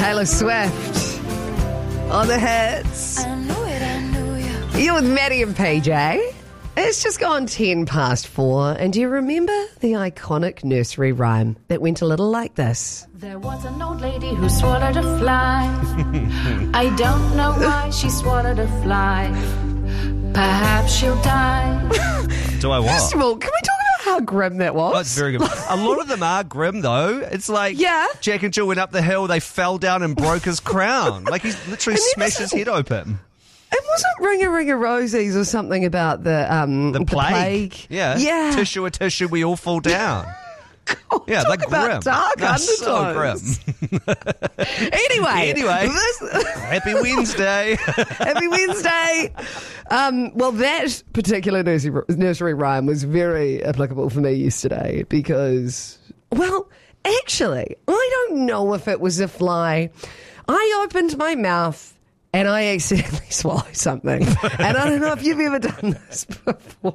Taylor Swift on the hits. I knew it, I knew you. You're with Maddie and PJ. It's just gone 4:10, and do you remember the iconic nursery rhyme that went a little like this? There was an old lady who swallowed a fly. I don't know why she swallowed a fly. Perhaps she'll die. Do I what? First of all, can we talk about how grim that was? Oh, it's very good. A lot of them are grim, though. It's like Jack and Jill went up the hill, they fell down and broke his crown. Like he literally smashed his head open. It wasn't Ringa Rosies or something about the plague. Yeah. Tissue a tissue, we all fall down. God, yeah, like about grim. Dark undertones. So grim. Anyway, happy Wednesday. Happy Wednesday. Well, that particular nursery rhyme was very applicable for me yesterday because, well, actually, I don't know if it was a fly. I opened my mouth and I accidentally swallowed something. And I don't know if you've ever done this before.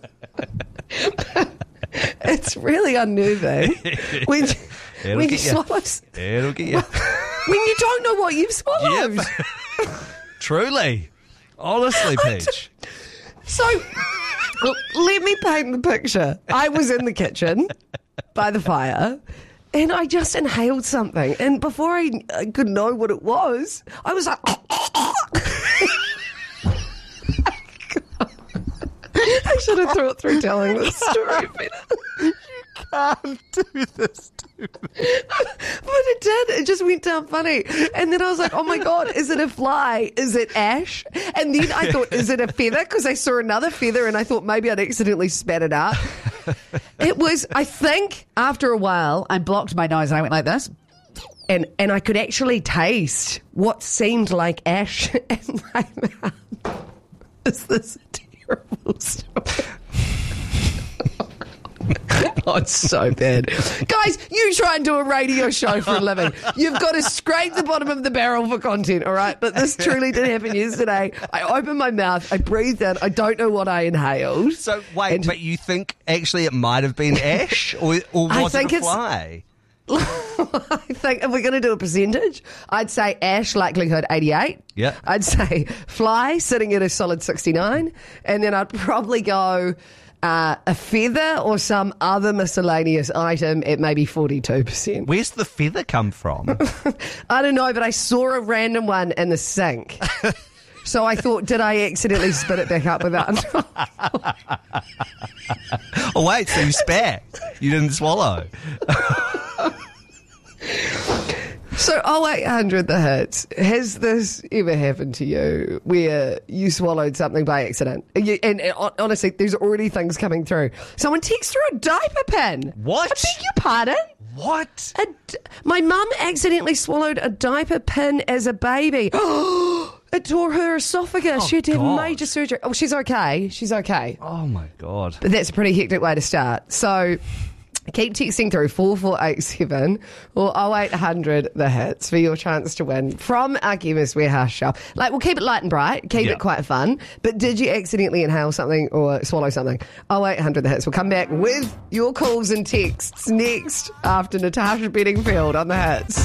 It's really unnerving when you swallow. It'll get you. When you don't know what you've swallowed. Yep. Truly. Honestly, Peach. So, let me paint the picture. I was in the kitchen by the fire. And I just inhaled something. And before I could know what it was, I was like... I should have thought through telling this story better. You can't do this to me. But it did. It just went down funny. And then I was like, oh my God, is it a fly? Is it ash? And then I thought, is it a feather? Because I saw another feather and I thought maybe I'd accidentally spat it out. It was, I think, after a while, I blocked my nose and I went like this. And I could actually taste what seemed like ash in my mouth. Is this a terrible story? Oh, it's so bad. Guys, you try and do a radio show for a living. You've got to scrape the bottom of the barrel for content, all right? But this truly did happen yesterday. I opened my mouth, I breathed in, I don't know what I inhaled. So, wait, but you think actually it might have been ash? Or was it a fly? I think if we're going to do a percentage, I'd say ash likelihood 88. Yeah. I'd say fly sitting at a solid 69. And then I'd probably go... a feather or some other miscellaneous item at maybe 42%. Where's the feather come from? I don't know, but I saw a random one in the sink. So I thought, did I accidentally spit it back up without... Oh, wait, so you spat. You didn't swallow. So 0800 the hits. Has this ever happened to you where you swallowed something by accident? And honestly, there's already things coming through. Someone texts through a diaper pin. What? I beg your pardon? What? My mum accidentally swallowed a diaper pin as a baby. It tore her esophagus. Oh, she had to have God. major surgery. Oh, she's okay. She's okay. Oh, my God. But that's a pretty hectic way to start. So... keep texting through 4487 or 0800 the hits for your chance to win from our Chemist Warehouse shop. Like, we'll keep it light and bright, keep it quite fun. But did you accidentally inhale something or swallow something? 0800 the hits. We'll come back with your calls and texts next after Natasha Bedingfield on the hits.